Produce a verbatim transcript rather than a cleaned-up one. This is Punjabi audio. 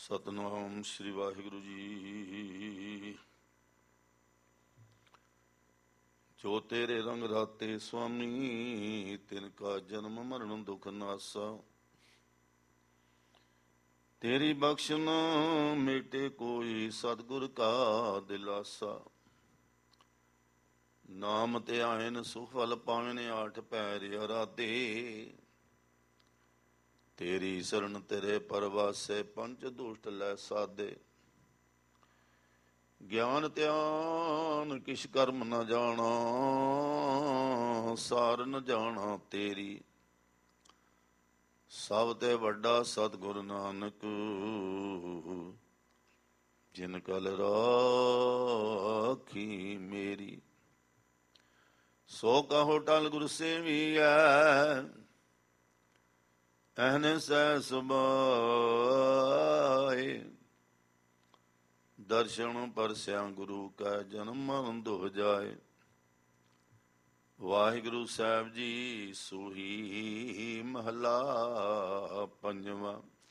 ਸਤਿਨਾਮ ਸ੍ਰੀ ਵਾਹਿਗੁਰੂ ਜੀ। ਜੋ ਤੇਰੇ ਰੰਗ ਰਾਤੇ ਸੁਆਮੀ, ਤਿਨ ਕਾ ਜਨਮ ਮਰਨ ਦੁਖ ਨਾਸਾ। ਤੇਰੀ ਬਖਸ਼ਨ ਮੇਟੇ ਕੋਈ, ਸਤਿਗੁਰ ਕਾ ਦਿਲਾਸਾ। ਨਾਮ ਧਿਆਇਨ ਸੁਖ ਫਲ ਪਾਵਨ, ਆਠ ਪੈਰ ਅਰਾਧੇ। ਤੇਰੀ ਸਰਣ ਤੇਰੇ ਪਰਵਾਸੇ, ਪੰਚ ਦੁਸ਼ਟ ਲੈ ਸਾਧੇ। ਗਿਆਨ ਧਿਆਨ ਕਿਛ ਕਰਮ ਨ ਜਾਣਾ, ਸਾਰ ਨ ਜਾਣਾ ਤੇਰੀ। ਸਭ ਤੇ ਵੱਡਾ ਸਤਿਗੁਰ ਨਾਨਕ, ਜਿਨ ਕਲ ਰਾਖੀ ਮੇਰੀ। ਸੋ ਕਹੋ ਟਲ ਗੁਰ ਸੇਵੀਐ, ਅਹਨਿਸੈ ਸੁਭਾਏ। ਦਰਸ਼ਨ ਪਰਸਿਆ ਗੁਰੂ ਕੈ, ਜਨਮ ਮਰਨ ਦੁਹ ਜਾਏ। ਵਾਹਿਗੁਰੂ ਸਾਹਿਬ ਜੀ, ਸੂਹੀ ਮਹਲਾ ਪੰਜਵਾਂ।